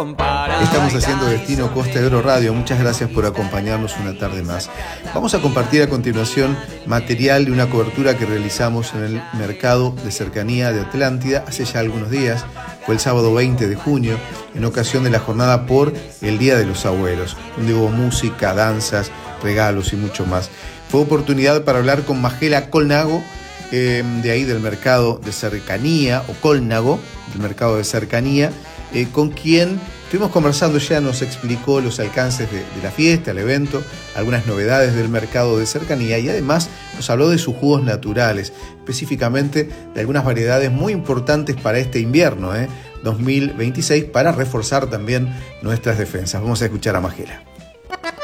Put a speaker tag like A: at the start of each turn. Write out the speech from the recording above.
A: Estamos haciendo Destino Costa de Oro Radio. Muchas gracias por acompañarnos una tarde más. Vamos a compartir a continuación material de una cobertura que realizamos en el mercado de cercanía de Atlántida hace ya algunos días. Fue el sábado 20 de junio, en ocasión de la jornada por el Día de los Abuelos, donde hubo música, danzas, regalos y mucho más. Fue oportunidad para hablar con Magela Colnago, de ahí del mercado de cercanía, o Colnago, del mercado de cercanía, con quien estuvimos conversando. Ya nos explicó los alcances de la fiesta, el evento, algunas novedades del mercado de cercanía y además nos habló de sus jugos naturales, específicamente de algunas variedades muy importantes para este invierno 2026, para reforzar también nuestras defensas. Vamos a escuchar a Magela.